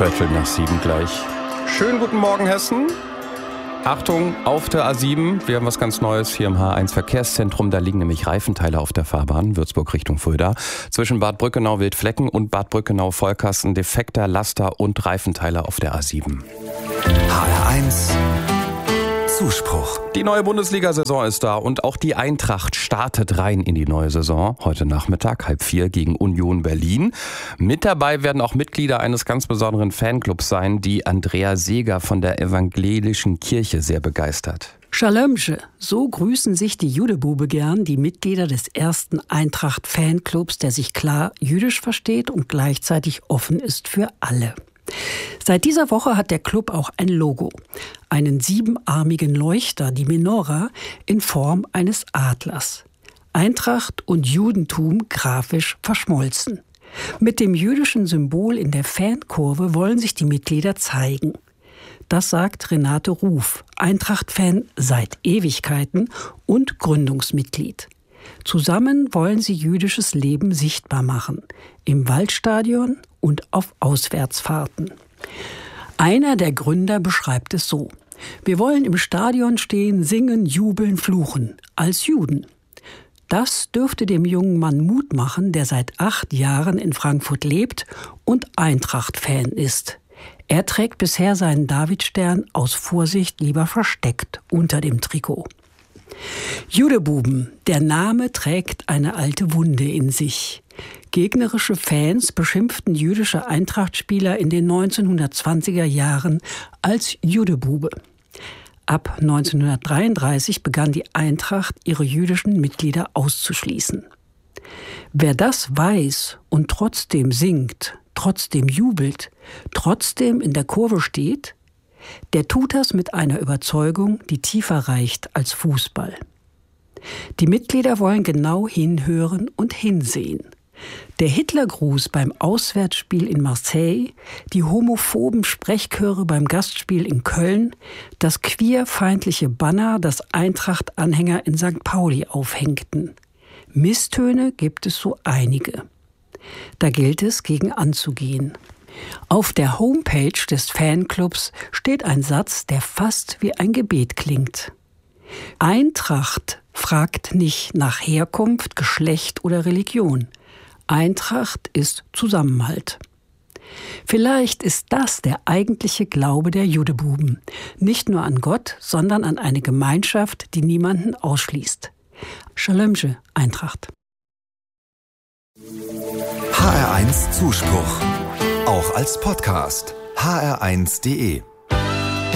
6:15 gleich. Schönen guten Morgen, Hessen. Achtung, auf der A7, wir haben was ganz Neues hier im H1 Verkehrszentrum. Da liegen nämlich Reifenteile auf der Fahrbahn, Würzburg Richtung Fulda. Zwischen Bad Brückenau-Wildflecken und Bad Brückenau-Vollkasten defekter Laster und Reifenteile auf der A7. HR1 Zuspruch. Die neue Bundesliga-Saison ist da und auch die Eintracht startet rein in die neue Saison. Heute Nachmittag 3:30 gegen Union Berlin. Mit dabei werden auch Mitglieder eines ganz besonderen Fanclubs sein, die Andrea Seeger von der Evangelischen Kirche sehr begeistert. Schalömsche, so grüßen sich die Judebube gern, die Mitglieder des ersten Eintracht-Fanclubs, der sich klar jüdisch versteht und gleichzeitig offen ist für alle. Seit dieser Woche hat der Club auch ein Logo. Einen 7-armigen Leuchter, die Menora, in Form eines Adlers. Eintracht und Judentum grafisch verschmolzen. Mit dem jüdischen Symbol in der Fankurve wollen sich die Mitglieder zeigen. Das sagt Renate Ruf, Eintracht-Fan seit Ewigkeiten und Gründungsmitglied. Zusammen wollen sie jüdisches Leben sichtbar machen. Im Waldstadion und auf Auswärtsfahrten. Einer der Gründer beschreibt es so: Wir wollen im Stadion stehen, singen, jubeln, fluchen. Als Juden. Das dürfte dem jungen Mann Mut machen, der seit 8 Jahren in Frankfurt lebt und Eintracht-Fan ist. Er trägt bisher seinen Davidstern aus Vorsicht lieber versteckt unter dem Trikot. Judebuben, der Name trägt eine alte Wunde in sich. Gegnerische Fans beschimpften jüdische Eintracht-Spieler in den 1920er Jahren als Judebube. Ab 1933 begann die Eintracht, ihre jüdischen Mitglieder auszuschließen. Wer das weiß und trotzdem singt, trotzdem jubelt, trotzdem in der Kurve steht, der tut das mit einer Überzeugung, die tiefer reicht als Fußball. Die Mitglieder wollen genau hinhören und hinsehen. Der Hitlergruß beim Auswärtsspiel in Marseille, die homophoben Sprechchöre beim Gastspiel in Köln, das queerfeindliche Banner, das Eintracht-Anhänger in St. Pauli aufhängten. Misstöne gibt es so einige. Da gilt es, gegen anzugehen. Auf der Homepage des Fanclubs steht ein Satz, der fast wie ein Gebet klingt. Eintracht fragt nicht nach Herkunft, Geschlecht oder Religion. Eintracht ist Zusammenhalt. Vielleicht ist das der eigentliche Glaube der Judebuben. Nicht nur an Gott, sondern an eine Gemeinschaft, die niemanden ausschließt. Schalömsche, Eintracht. HR1 Zuspruch. Auch als Podcast. hr1.de